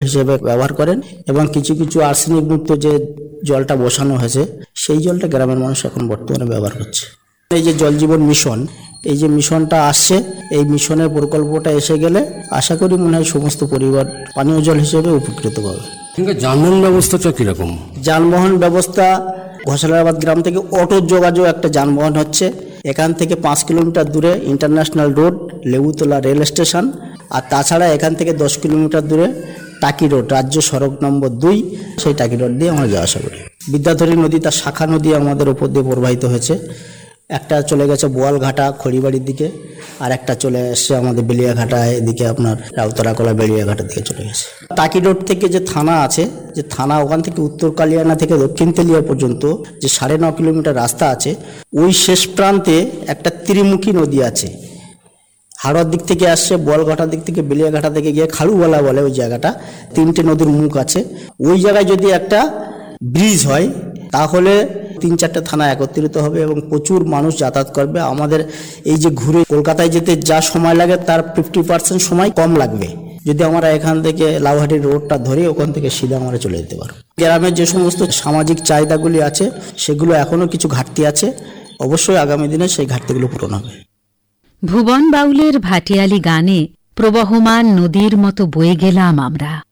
হিসেবে ব্যবহার করেন, এবং কিছু কিছু আর্সেনিক মুক্ত যে জলটা বসানো হয়েছে সেই জলটা গ্রামের মানুষ এখন বর্তমানে ব্যবহার করছে। এই যে জল জীবন মিশন, এই যে মিশনটা আসছে, এই মিশনের প্রকল্পটা এসে গেলে আশা করি মনে হয় সমস্ত পরিবার পানীয় জল হিসেবে উপকৃত পাবে। যানবাহন ব্যবস্থাটা কিরকম? যানবাহন ব্যবস্থা ঘোষালাবাদ গ্রাম থেকে অটো যোগাযোগ একটা যানবাহন হচ্ছে। এখান থেকে 5 কিলোমিটার দূরে international road, Lebutala rail station, আর তাছাড়া এখান থেকে 10 কিলোমিটার দূরে টাকি রোড, রাজ্য সড়ক নম্বর 2, সেই টাকি রোড দিয়ে আমরা যাওয়া আসা করি। বিদ্যাধরী নদী তার শাখা নদী আমাদের উপর দিয়ে প্রবাহিত হয়েছে। একটা চলে গেছে বোয়ালঘাটা খড়িবাড়ির দিকে, আর একটা চলে এসছে আমাদের বেলিয়াঘাটা এদিকে, আপনার রাউতারাকলা বেলিয়াঘাটার দিকে চলে গেছে। টাকি রোড থেকে যে থানা আছে, যে থানা ওখান থেকে উত্তর কালিয়ানা থেকে দক্ষিণ তেলিয়া পর্যন্ত যে 9.5 কিলোমিটার রাস্তা আছে, ওই শেষ প্রান্তে একটা ত্রিমুখী নদী আছে। হাওড়ার দিক থেকে আসছে, বোয়ালঘাটার দিক থেকে, বেলিয়াঘাটা থেকে গিয়ে খালুওয়ালা বলে ওই জায়গাটা, 3টে নদীর মুখ আছে। ওই জায়গায় যদি একটা ব্রিজ হয় তাহলে 3-4টে থানা একত্রিত হবে এবং প্রচুর মানুষ যাতায়াত করবে। আমাদের এই যে ঘুরে কলকাতায় যেতে যা সময় লাগে তার 50% সময় কম লাগবে যদি আমরা এখান থেকে লাউহাটির রোডটা ধরে ওখান থেকে সিধা আমরা চলে যেতে পারবো। গ্রামের যে সমস্ত সামাজিক চাহিদাগুলি আছে সেগুলো এখনো কিছু ঘাটতি আছে, অবশ্যই আগামী দিনে সেই ঘাটতিগুলো পূরণ হবে। ভুবন বাউলের ভাটিয়ালি গানে প্রবহমান নদীর মতো বয়ে গেলাম আমরা।